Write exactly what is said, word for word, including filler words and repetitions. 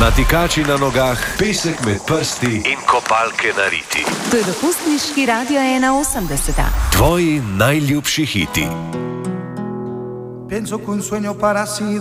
Natikači na nogah, pesek med prsti in kopalke na riti. To je dopustniški radio ena osemdeset. Tvoji najljubši hiti. Penso che un sogno para